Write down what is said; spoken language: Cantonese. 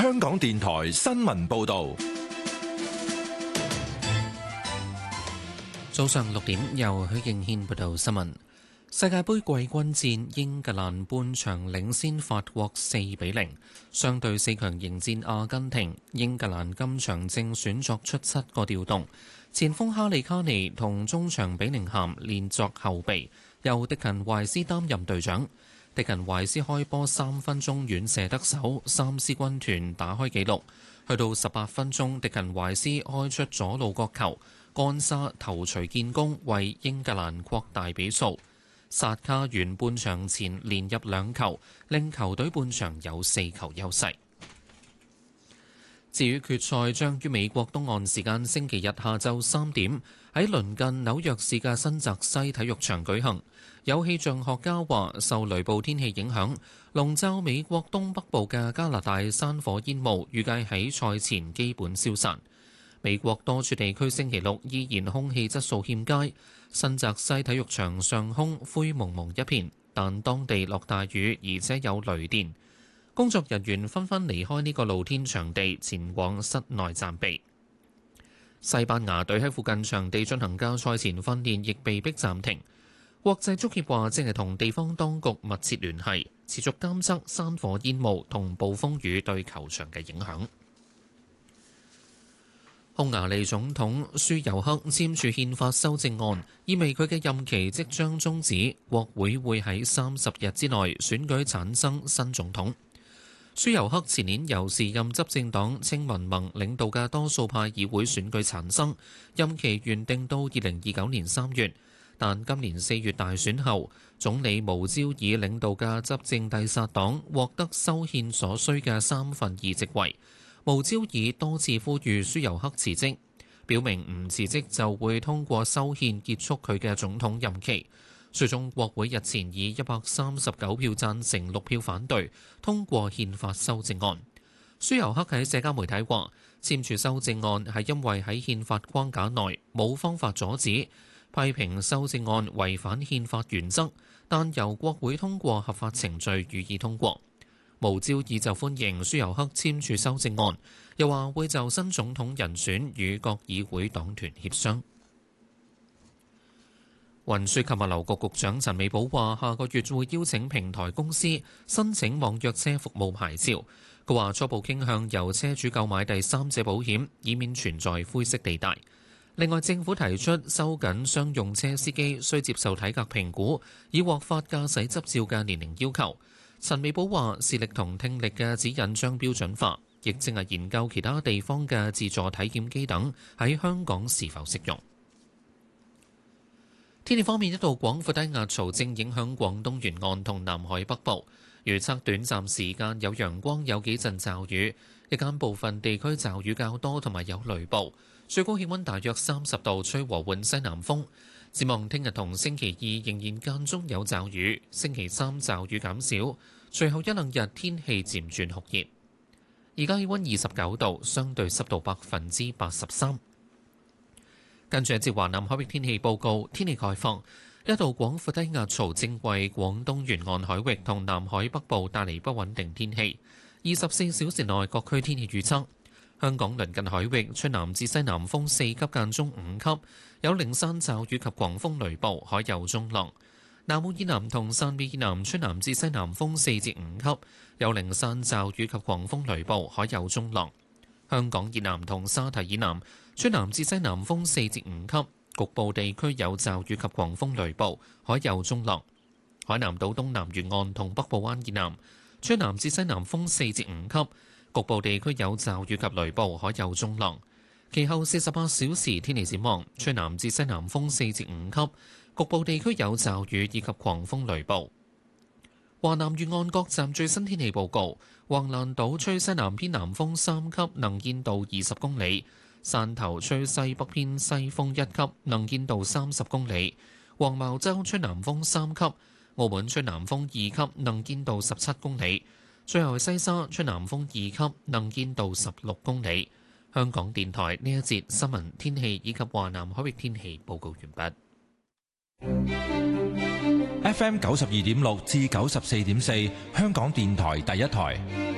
香港電台新聞報道。 早上6點，由許敬軒報道新聞。世界盃季軍戰，英格蘭半場領先法國4-0，相對4強迎戰阿根廷。英格蘭今場正選作出7個調動，前鋒哈利卡尼同中場比寧咸練作後備，由迪勤懷斯擔任隊長。迪勤懷斯開波3分鐘遠射得手，三獅軍團打開紀錄。去到18分鐘，迪勤懷斯開出左路角球，干沙頭槌建功，為英格蘭擴大比數。薩卡完半場前連入2球，令球隊半場有4球優勢。至於決賽將於美國東岸時間星期日下晝3點喺鄰近紐約市嘅新澤西體育場舉行。有氣象學家話，受雷暴天氣影響，籠罩美國東北部嘅加拿大山火煙霧預計喺賽前基本消散。美國多處地區星期六依然空氣質素欠佳，新澤西體育場上空灰蒙蒙一片，但當地落大雨，而且有雷電。工作人員紛紛離開呢個露天場地，前往室內暫避。西班牙隊喺附近場地進行嘅賽前訓練亦被迫暫停。國際足協話正係同地方當局密切聯繫，持續監測山火煙霧同暴風雨對球場嘅影響。匈牙利總統舒尤克簽署憲法修正案，意味佢嘅任期即將終止，國會會喺30日之內選舉產生新總統。舒尤克前年由時任執政黨青民盟領導嘅多數派議會選舉產生，任期原定到2029年3月，但今年4月大選後，總理無焦爾領導嘅執政蒂薩黨獲得修憲所需嘅2/3席位。無焦爾多次呼籲舒尤克辭職，表明唔辭職就會通過修憲結束佢嘅總統任期。最終國會日前以139票贊成6票反對通過憲法修正案。舒尤克喺社交媒體話，簽署修正案係因為喺憲法框架內冇方法阻止，批評修正案違反憲法原則，但由國會通過合法程序予以通過。無焦爾就歡迎舒尤克簽署修正案，又話會就新總統人選與各議會黨團協商。運輸及物流局局長陳美寶話，下個月會邀請平台公司申請網約車服務牌照。佢話初步傾向由車主購買第三者保險，以免存在灰色地帶。另外，政府提出收緊商用車司機需接受體格評估，以獲發駕駛執照嘅年齡要求。陳美寶話，視力同聽力嘅指引將標準化，亦正係研究其他地方嘅自助體檢機等喺香港是否適用。天氣方面，一道廣闊低壓槽正影響廣東沿岸同南海北部，預測短暫時間有陽光，有幾陣驟雨，日間部分地區驟雨較多，同埋有雷暴，最高氣溫大約30度，吹和緩西南風。展望聽日同星期2仍然間中有驟雨，星期3驟雨減少，隨後1-2日天氣漸轉酷熱。而家氣溫29度，相對濕度83%。跟住一節華南海域天氣報告，天氣概況，一道廣闊低壓槽正為廣東沿岸海域同南海北部帶嚟不穩定天氣。24小時內各區天氣預測：香港鄰近海域吹南至西南風4級間中5級，有零散驟雨及狂風雷暴，海有中浪。南澳以南同汕尾以南吹南至西南風4至5級，有零散驟雨及狂風雷暴，海有中浪。香港以南同沙堤以南吹南至西南風4至5級，局部地區有驟雨及狂風雷暴，海有中浪。海南島東南沿岸同北部灣以南吹南至西南風4至5級，局部地區有驟雨及雷暴，海有中浪。其後48小時天氣展望，吹南至西南風4至5級，局部地區有驟雨以及狂風雷暴。華南沿岸各站最新天氣報告：橫瀾島吹西南偏南風3級，能見度20公里；汕頭吹西北偏西風1級，能見度30公里；黃茅洲吹南風3級，澳門吹南風2級，能見度17公里；最後係西沙吹南風2級，能見度16公里。香港電台呢一節新聞天氣以及華南海域天氣報告完畢。 FM 92.6至94.4，香港電台第一台。